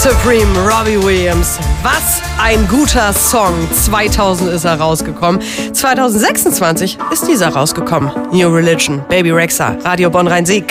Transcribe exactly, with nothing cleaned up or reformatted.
Supreme, Robbie Williams. Was ein guter Song. zweitausend ist er rausgekommen. zweitausendsechsundzwanzig ist dieser rausgekommen. New Religion, Baby Rexha, Radio Bonn Rhein-Sieg.